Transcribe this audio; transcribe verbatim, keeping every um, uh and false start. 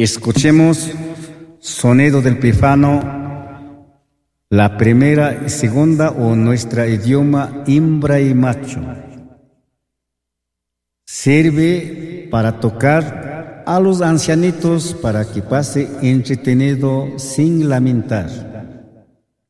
Escuchemos sonido del pífano, la primera y segunda o nuestro idioma Imbra y Macho. Sirve para tocar a los ancianitos para que pase entretenido sin lamentar.